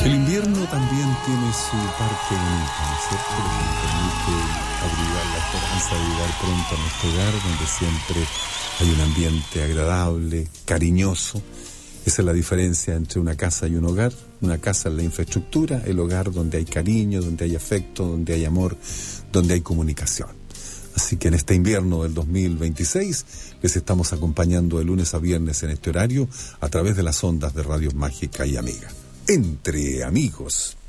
El invierno también tiene su parte bonita, ¿no es cierto? Que nos permite abrigar la esperanza de llegar pronto a nuestro hogar, donde siempre hay un ambiente agradable, cariñoso. Esa es la diferencia entre una casa y un hogar. Una casa es la infraestructura, el hogar donde hay cariño, donde hay afecto, donde hay amor, donde hay comunicación. Así que en este invierno del 2026 les estamos acompañando de lunes a viernes en este horario a través de las ondas de Radio Mágica y Amiga. Entre amigos.